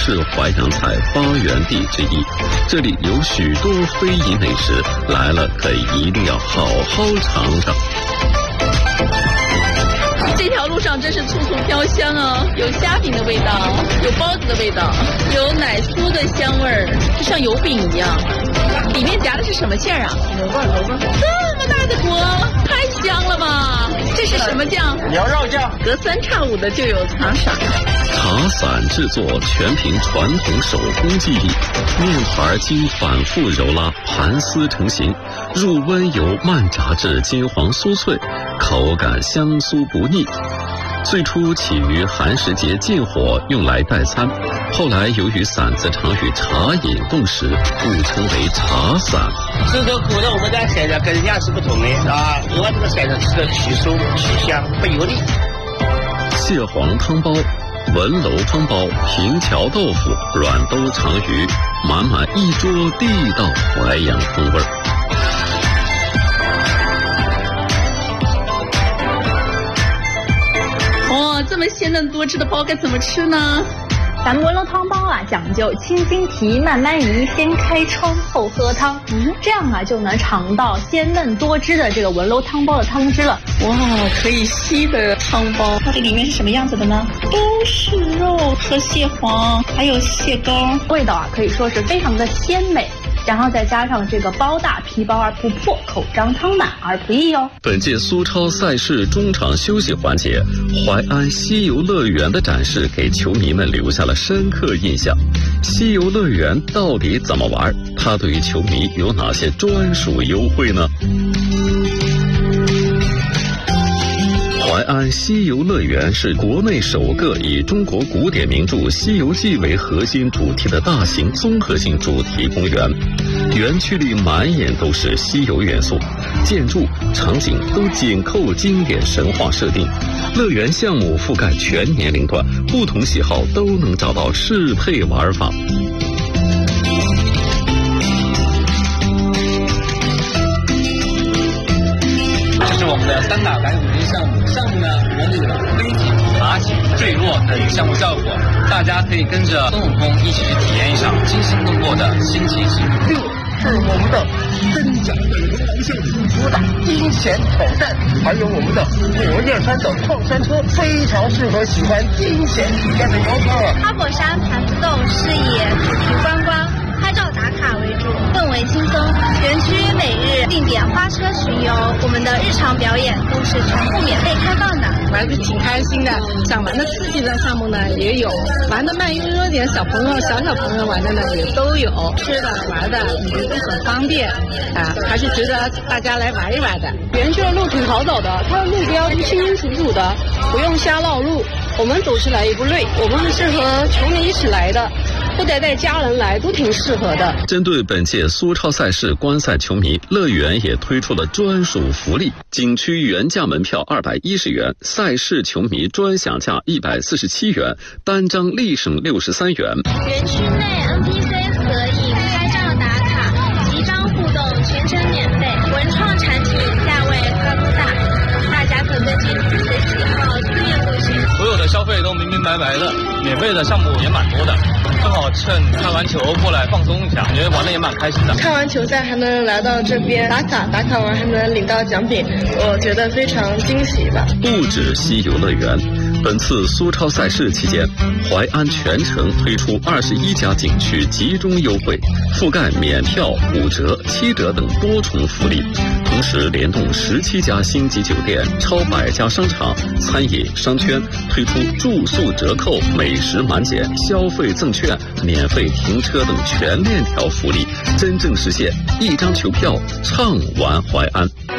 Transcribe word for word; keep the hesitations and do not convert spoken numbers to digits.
是淮扬菜发源地之一，这里有许多非遗美食，来了可以一定要好好尝尝。 这条路上真是处处飘香啊，有虾饼的味道，有包子的味道，有奶酥的香味儿，就像油饼一样。里面夹的是什么馅儿啊？ 牛肉，牛肉。 这么大的坨，太香了吧！这是什么酱？ 牛肉酱。 隔三差五的就有茶伞。 茶伞制作全凭传统手工技艺，面团经反复揉拉，盘丝成型，入温油慢炸至金黄酥脆，口感香酥不腻。最初起于寒食节禁火，用来代餐，后来由于馓子常与茶饮共食，故称为茶伞。 吃着苦的，我们家馓子跟人家是不同的啊，因为这个馓子吃的去酥去香，不油腻。 蟹黄汤包、文楼汤包、平桥豆腐、软兜长鱼，满满一桌地道淮扬风味。 哇，这么鲜嫩多汁的包该怎么吃呢？ 咱们文楼汤包啊，讲究轻轻提，慢慢移，先开窗后喝汤，嗯，这样啊就能尝到鲜嫩多汁的这个文楼汤包的汤汁了。 哇，可以吸的汤包，它这里面是什么样子的呢？都是肉和蟹黄，还有蟹膏， 味道啊可以说是非常的鲜美。然后再加上这个包大，皮薄而不破，口张汤满而不溢哦。 本届苏超赛事中场休息环节，淮安西游乐园的展示给球迷们留下了深刻印象。西游乐园到底怎么玩？它对于球迷有哪些专属优惠呢？淮安西游乐园是国内首个以中国古典名著《西游记》为核心主题的大型综合性主题公园。园区里满眼都是西游元素，建筑、场景都紧扣经典神话设定。乐园项目覆盖全年龄段，不同喜好都能找到适配玩法。 这是我们的三打白骨精项目，项目呢模拟了飞行、爬行、坠落等项目效果，大家可以跟着孙悟空一起去体验一场惊心动魄的新奇之旅。 六是我们的真假的龙王项目，主打惊险挑战，还有我们的火焰山的矿山车，非常适合喜欢惊险体验的游客。 花果山盘子洞是以主题观光、拍照打卡为主，氛围轻松。园区每日定点花车巡游，我们的日常表演都是全部免费开放的， 玩的挺开心的。想玩的刺激的项目呢也有，玩的慢悠悠点，小朋友小小朋友玩的呢也都有，吃的玩的也都很方便啊，还是值得大家来玩一玩的。园区的路挺好走的，它的路标是清清楚楚的，不用瞎绕路，我们走起来也不累。我们是和球迷一起来的，或者带家人来都挺适合的。 针对本届苏超赛事观赛球迷，乐园也推出了专属福利：景区原价门票二百一十元，赛事球迷专享价一百四十七元，单张立省六十三元。 园区内 N P C 合影、拍照打卡、集章互动，全程免费。文创产品价位高度大，大家可根据自己的喜好自愿购选。 所有的消费都明明白白的，免费的项目也蛮多的。正好趁看完球过来放松一下，觉得玩的也蛮开心的。 看完球赛还能来到这边打卡，打卡完还能领到奖品，我觉得非常惊喜吧。 不止西游乐园，本次苏超赛事期间，淮安全程推出二十一家景区集中优惠，覆盖免票、五折、七折等多重福利。同时联动十七家星级酒店、超百家商场、餐饮商圈，推出住宿折扣、美食满减、消费赠券、免费停车等全链条福利，真正实现一张球票畅玩淮安。